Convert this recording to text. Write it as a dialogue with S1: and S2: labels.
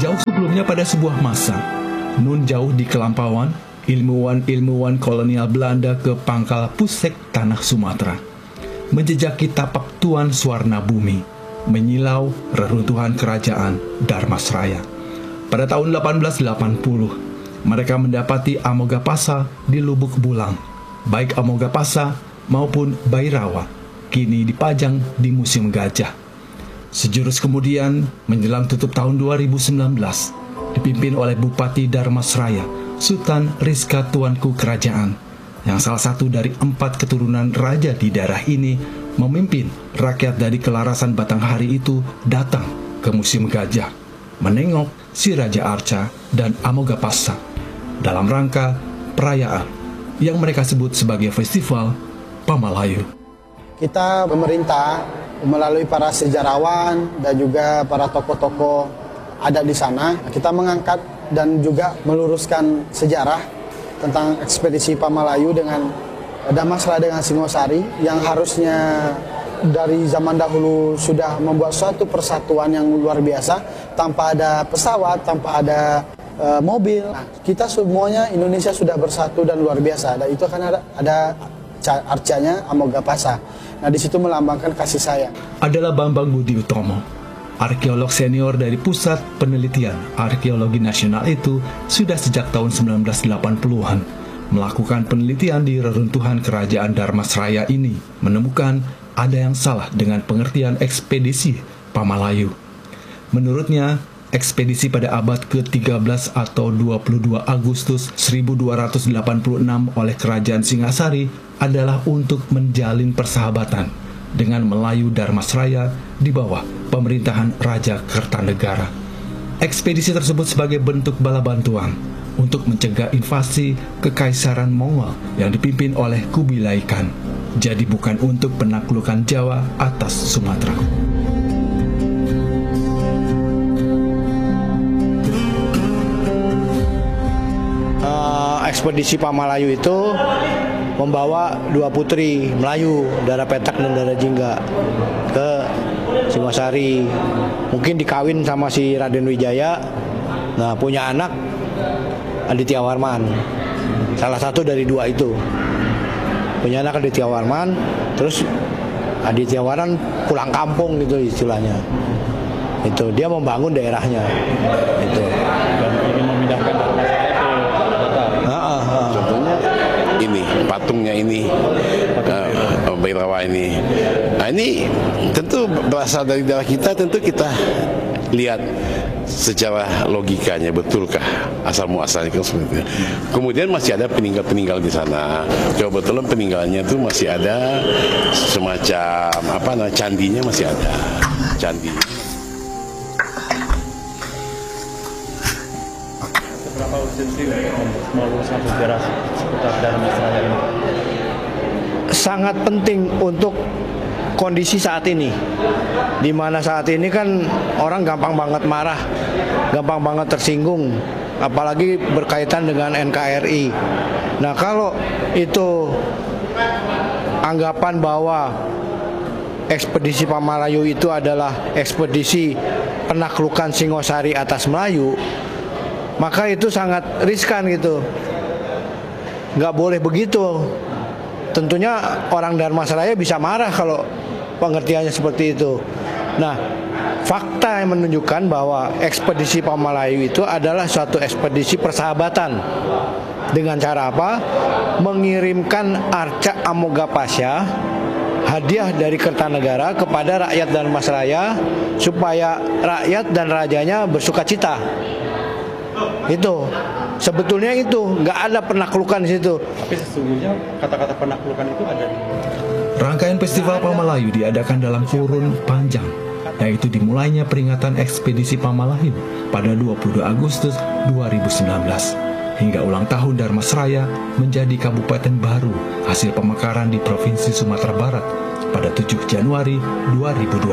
S1: Jauh sebelumnya pada sebuah masa, nun jauh di kelampauan, ilmuwan-ilmuwan kolonial Belanda ke pangkal Pusek tanah Sumatera, menjejaki tapak Tuan Suwarna Bumi, menyilau reruntuhan kerajaan Dharmasraya. Pada tahun 1880, mereka mendapati Amogapasa di Lubuk Bulang. Baik Amogapasa maupun Bairawa kini dipajang di Museum Gajah. Sejurus kemudian, menjelang tutup tahun 2019, dipimpin oleh Bupati Dharmasraya, Sultan Rizka Tuanku Kerajaan, yang salah satu dari 4 keturunan raja di daerah ini, memimpin rakyat dari Kelarasan Batanghari itu datang ke Museum Gajah, menengok si Raja Arca dan Amogapasa dalam rangka perayaan yang mereka sebut sebagai Festival Pamalayu.
S2: Kita pemerintah melalui para sejarawan dan juga para tokoh-tokoh adat di sana, kita mengangkat dan juga meluruskan sejarah tentang ekspedisi Pamalayu dengan Dharmasraya dengan Singosari yang harusnya dari zaman dahulu sudah membuat suatu persatuan yang luar biasa tanpa ada pesawat, tanpa ada mobil. Nah, kita semuanya Indonesia sudah bersatu dan luar biasa. Dan itu akan ada arcanya Amogapasa. Nah, di situ melambangkan kasih sayang.
S1: Adalah Bambang Budi Utomo, arkeolog senior dari Pusat Penelitian Arkeologi Nasional itu sudah sejak tahun 1980-an melakukan penelitian di reruntuhan kerajaan Dharmasraya ini, menemukan ada yang salah dengan pengertian ekspedisi Pamalayu. Menurutnya, ekspedisi pada abad ke-13 atau 22 Agustus 1286 oleh Kerajaan Singasari adalah untuk menjalin persahabatan dengan Melayu Dharmasraya di bawah pemerintahan Raja Kertanegara. Ekspedisi tersebut sebagai bentuk bala bantuan untuk mencegah invasi Kekaisaran Mongol yang dipimpin oleh Kubilai Khan. Jadi bukan untuk penaklukan Jawa atas Sumatera.
S3: Ekspedisi Pamalayu itu membawa 2 putri Melayu, Dara Petak dan Dara Jingga, ke Singosari. Mungkin dikawin sama si Raden Wijaya. Nah, punya anak Aditya Warman. Salah satu dari 2 itu. Punya anak Aditya Warman, terus Aditya Warman pulang kampung gitu istilahnya. Itu dia membangun daerahnya. Itu.
S4: Dan ingin memindahkan
S5: contohnya ini patungnya ini Bairawa ini. Nah, ini tentu berasal dari daerah kita, tentu kita lihat secara logikanya betulkah asal muasalnya kan seperti itu. Kemudian masih ada peninggal-peninggal di sana. Kebetulan peninggalnya itu masih ada semacam candinya masih ada. Candi.
S4: Berapa urgensi meluruskan sejarah seputar Dharmasraya ini?
S3: Sangat penting untuk kondisi saat ini, di mana saat ini kan orang gampang banget marah, gampang banget tersinggung, apalagi berkaitan dengan NKRI. Nah, kalau itu anggapan bahwa ekspedisi Pamalayu itu adalah ekspedisi penaklukan Singosari atas Melayu, maka itu sangat riskan gitu. Nggak boleh begitu. Tentunya orang Dharmasraya bisa marah kalau pengertiannya seperti itu. Nah, fakta yang menunjukkan bahwa ekspedisi Pamalayu itu adalah suatu ekspedisi persahabatan. Dengan cara apa? Mengirimkan arca Amogapasa, hadiah dari Kertanegara kepada rakyat Dharmasraya supaya rakyat dan rajanya bersukacita. Itu sebetulnya itu nggak ada penaklukan di situ.
S4: Tapi sesungguhnya kata-kata penaklukan itu ada.
S1: Rangkaian Festival Pamalayu diadakan dalam kurun panjang, yaitu dimulainya peringatan ekspedisi Pamalayu pada 22 Agustus 2019 hingga ulang tahun Dharmasraya menjadi kabupaten baru hasil pemekaran di Provinsi Sumatera Barat pada 7 Januari 2020.